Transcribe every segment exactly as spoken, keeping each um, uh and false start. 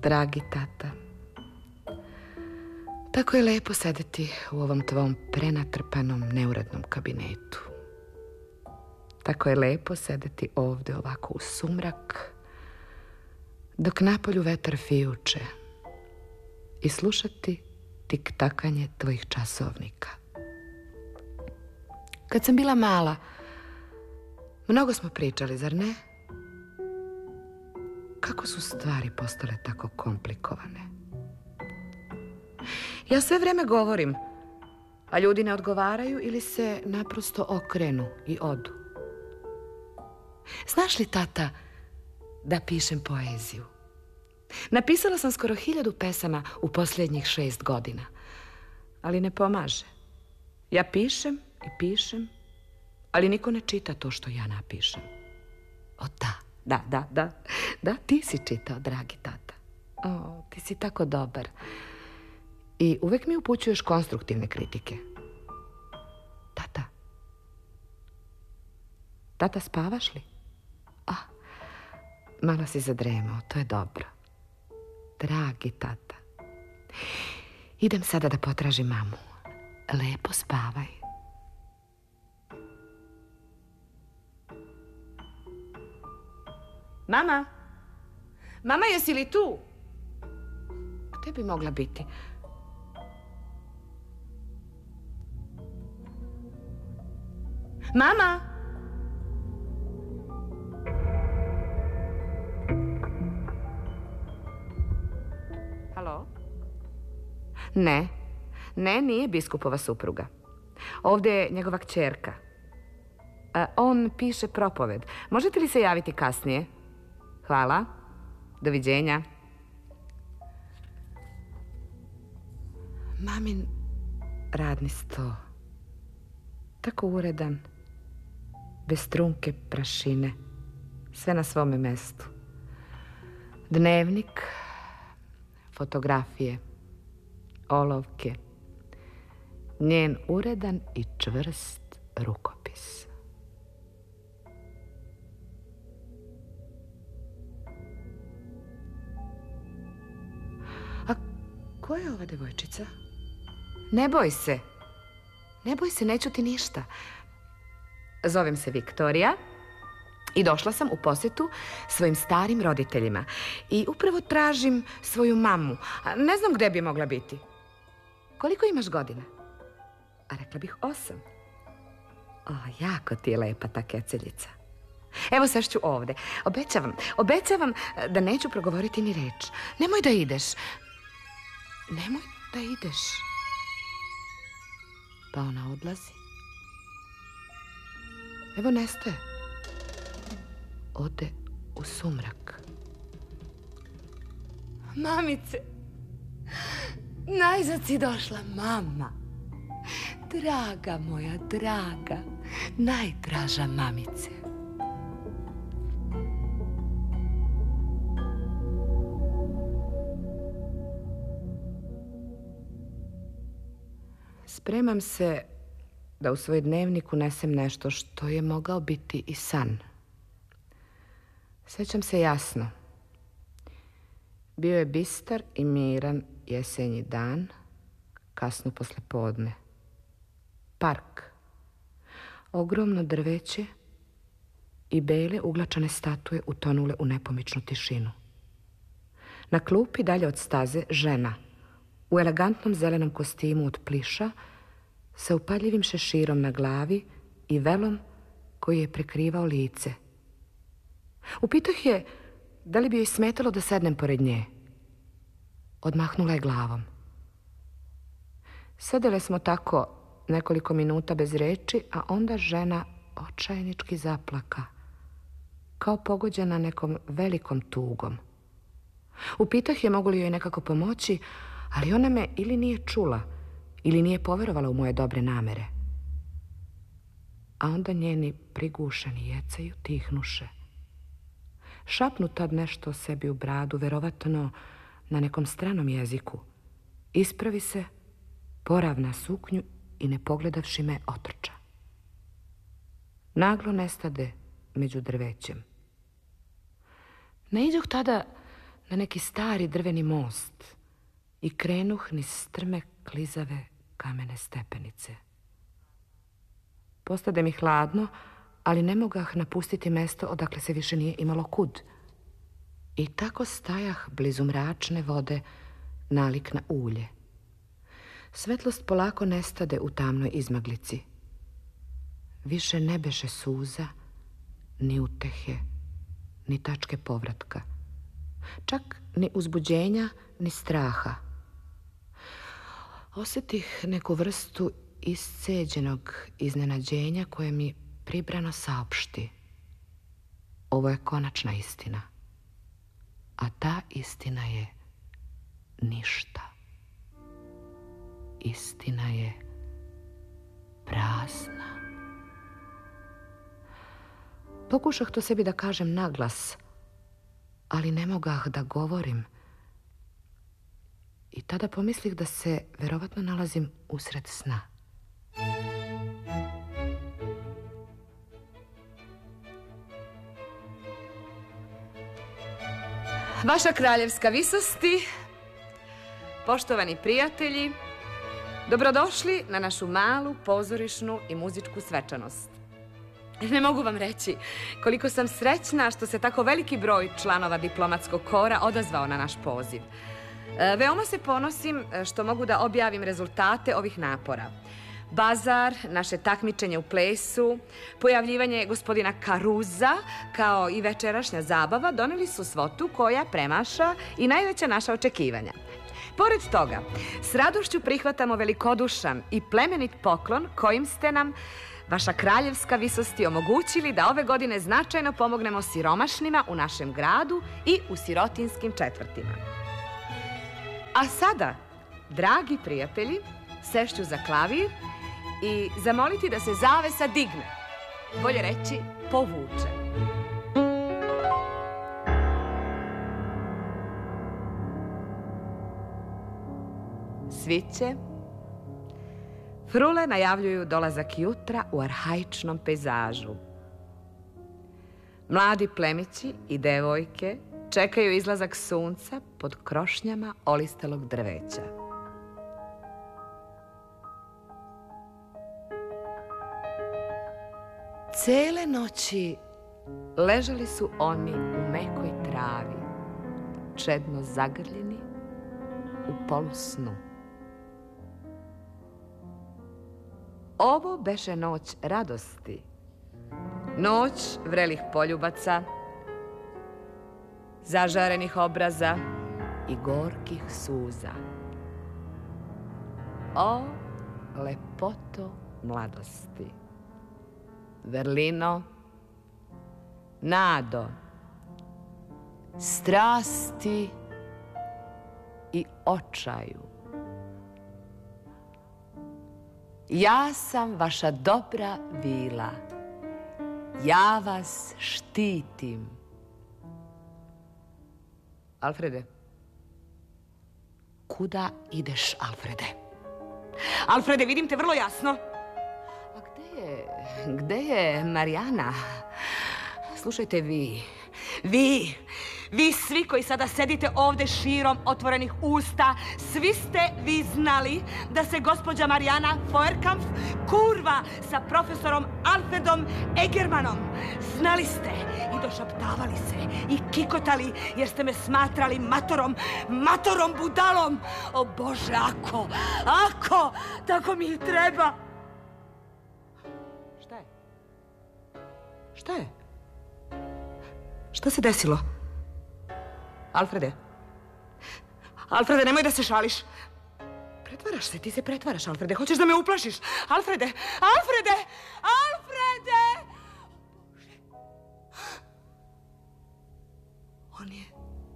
Dragi tata, tako je lepo sedeti u ovom tvom prenatrpanom, neurednom kabinetu. Tako je lepo sedeti ovde ovako u sumrak, dok napolju vetar fijuče i slušati tik-takanje tvojih časovnika. Kad sam bila mala, mnogo smo pričali, zar ne? Kako su stvari postale tako komplikovane? Ja sve vreme govorim, a ljudi ne odgovaraju ili se naprosto okrenu i odu. Znaš li, tata, da pišem poeziju? Napisala sam skoro hiljadu pesama u posljednjih šest godina, ali ne pomaže. Ja pišem i pišem, ali niko ne čita to što ja napišem. O da, da, da, da, da, ti si čitao, dragi tata. O, ti si tako dobar. I uvek mi upućuješ konstruktivne kritike. Tata, tata, spavaš li? Ah, malo si zadremao, to je dobro. Dragi tata, idem sada da potražim mamu. Lepo spavaj. Mama? Mama, jesi li tu? Gde bi mogla biti? Mama? Halo? Ne, ne, nije biskupova supruga. Ovde je njegova kćerka. A, on piše propoved. Možete li se javiti kasnije? Hvala. Doviđenja. Mamin radni sto. Tako uredan. Bez trunke prašine. Sve na svome mestu. Dnevnik, fotografije, olovke, njen uredan i čvrst rukopis. A ko je ova devojčica? Ne boj se. Ne boj se, neću ti ništa. Zovem se Viktorija i došla sam u posjetu svojim starim roditeljima. I upravo tražim svoju mamu. Ne znam gde bi mogla biti. Koliko imaš godina? A rekla bih osam. O, jako ti je lepa ta keceljica. Evo, sešću ovde. Obećavam, obećavam da neću progovoriti ni reč. Nemoj da ideš. Nemoj da ideš. Pa ona odlazi. Evo, nestaje. Ode u sumrak. Mamice, najzad si došla, mama. Draga moja, draga, najdraža mamice. Spremam se da u svoj dnevnik unesem nešto što je mogao biti i san. Sećam se jasno. Bio je bistar i miran jesenji dan, kasno posle podne. Park. Ogromno drveće i bele uglačane statue utonule u nepomičnu tišinu. Na klupi dalje od staze žena, u elegantnom zelenom kostimu od pliša, sa upadljivim šeširom na glavi i velom koji je prekrivao lice. Upitah je da li bi joj smetalo da sednem pored nje. Odmahnula je glavom. Sedele smo tako nekoliko minuta bez reči, a onda žena očajnički zaplaka, kao pogođena nekom velikom tugom. Upitah je mogu li joj nekako pomoći, ali ona me ili nije čula, ili nije poverovala u moje dobre namere. A onda njeni prigušeni jecaju tihnuše. Šapnu tad nešto o sebi u bradu, verovatno na nekom stranom jeziku. Ispravi se, poravna suknju i ne pogledavši me otrča. Naglo nestade među drvećem. Naiđoh tada na neki stari drveni most i krenuh niz strme, klizave, kamene stepenice. Postade mi hladno, ali ne mogah napustiti mesto odakle se više nije imalo kud. I tako stajah blizu mračne vode, nalik na ulje. Svetlost polako nestade u tamnoj izmaglici. Više ne beše suza, ni utehe, ni tačke povratka. Čak ni uzbuđenja, ni straha. Osjetih neku vrstu isceđenog iznenađenja koje mi pribrano saopšti. Ovo je konačna istina. A ta istina je ništa. Istina je prazna. Pokušah to sebi da kažem naglas, ali ne mogah da govorim. I tada pomislih da se verovatno nalazim usred sna. Vaša kraljevska visosti, poštovani prijatelji, dobrodošli na našu malu pozorišnu i muzičku svečanost. Ne mogu vam reći koliko sam srećna što se tako veliki broj članova diplomatskog kora odazvao na naš poziv. Veoma se ponosim što mogu da objavim rezultate ovih napora. Bazar, naše takmičenje u plesu, pojavljivanje gospodina Karuza, kao i večerašnja zabava, doneli su svotu koja premaša i najveća naša očekivanja. Pored toga, s radošću prihvatamo velikodušan i plemenit poklon kojim ste nam, vaša kraljevska visosti, omogućili da ove godine značajno pomognemo siromašnima u našem gradu i u sirotinskim četvrtima. A sada, dragi prijatelji, sešću za klavir i zamoliti da se zavesa digne, bolje reći povuče. Sviće, frule najavljuju dolazak jutra u arhaičnom pejzažu. Mladi plemići i devojke čekaju izlazak sunca pod krošnjama olistelog drveća. Cele noći ležali su oni u mekoj travi, čedno zagrljeni u polusnu. Ovo beše noć radosti, noć vrelih poljubaca, zažarenih obraza i gorkih suza. O, lepoto mladosti, vrlino, nado, strasti i očaju. Ja sam vaša dobra vila. Ja vas štitim. Alfrede, kuda ideš, Alfrede? Alfrede, vidim te vrlo jasno. A gde je, gde je Marijana? Slušajte vi, vi, vi svi koji sada sedite ovde širom otvorenih usta, svi ste vi znali da se gospođa Marijana Feuerkampf kurva sa profesorom Alfredom Egermanom. Znali ste i došaptavali se i kikotali jer ste me smatrali matorom, matorom budalom. O Bože, ako, ako, tako mi i treba. Šta je? Šta je? Šta se desilo? Alfrede? Alfrede, nemoj da se šališ. Pretvaraš se, ti se pretvaraš, Alfrede. Hoćeš da me uplašiš? Alfrede! Alfrede! Alfrede! On je...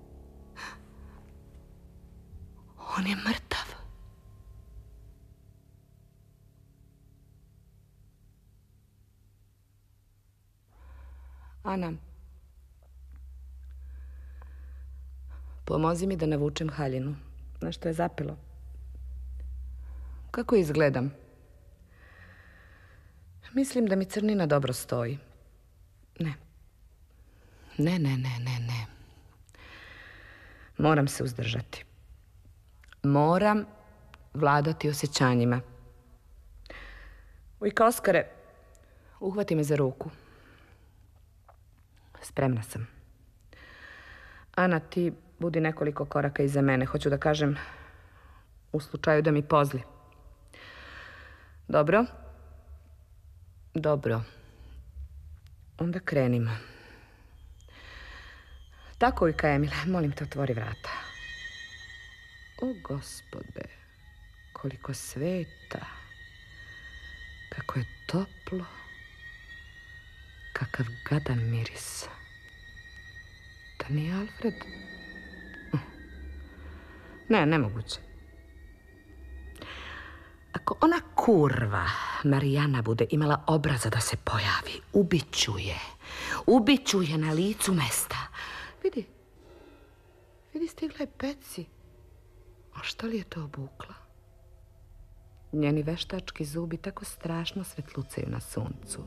On je mrtav. Ana, pomozi mi da navučem haljinu. Nešto je zapelo. Kako izgledam? Mislim da mi crnina dobro stoji. Ne. Ne, ne, ne, ne, ne. Moram se uzdržati. Moram vladati osjećanjima. Ujka Oskare, uhvati me za ruku. Spremna sam. Ana, ti budi nekoliko koraka iza mene. Hoću da kažem, u slučaju da mi pozli. Dobro? Dobro. Onda krenimo. Tako, ujka Emile, molim te, otvori vrata. O, Gospode, koliko sveta. Kako je toplo. Kakav gadan miris. Da nije Alfred? Ne, nemoguće. Ako ona kurva Marijana bude imala obraza da se pojavi, ubiću je. Ubiću je na licu mesta. Vidi. Vidi, stigla je peci. A šta li je to obukla? Njeni veštački zubi tako strašno svetlucaju na suncu.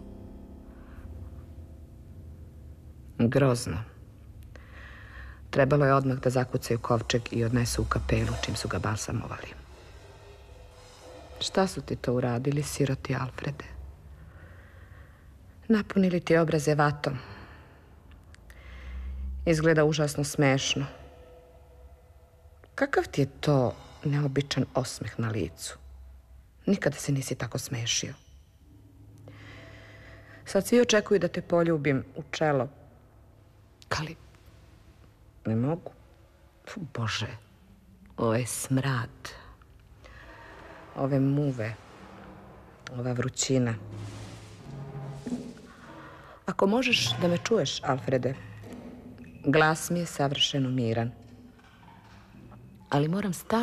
Grozno. Trebalo je odmah da zakucaju kovčeg i odnesu u kapelu čim su ga balsamovali. Šta su ti to uradili, siroti Alfrede? Napunili ti obraze vatom. Izgleda užasno smešno. Kakav ti je to neobičan osmeh na licu? Nikada se nisi tako smešio. Sad svi očekuju da te poljubim u čelo. Ali ne mogu. Bože, ovo je smrad. Ove muve. Ova vrućina. Ako možeš da me čuješ, Alfrede, glas mi je savršeno miran. Ali moram stalno